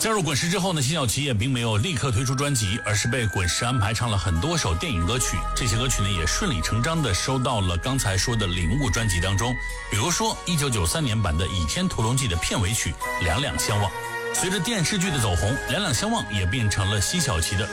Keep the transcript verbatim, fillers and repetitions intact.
加入滚石之后呢，辛晓琪也并没有立刻推出专辑，而是被滚石安排唱了很多首电影歌曲。这些歌曲呢也顺理成章的收到了刚才说的领悟专辑当中。比如说一九九三年版的《倚天屠龙记》的片尾曲《两两相望》。随着电视剧的走红，《两两相望》也变成了辛晓琪的